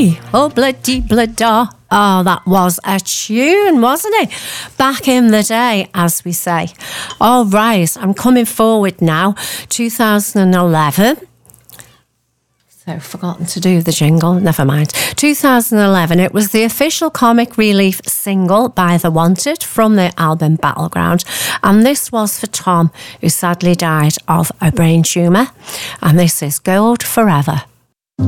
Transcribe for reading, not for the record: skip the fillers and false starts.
Hey, oh bloody bladda. Oh, that was a tune, wasn't it? Back in the day, as we say. All right, I'm coming forward now. 2011. So, forgotten to do the jingle. Never mind. 2011, it was the official comic relief single by The Wanted from the album Battleground. And this was for Tom, who sadly died of a brain tumour. And this is Gold Forever.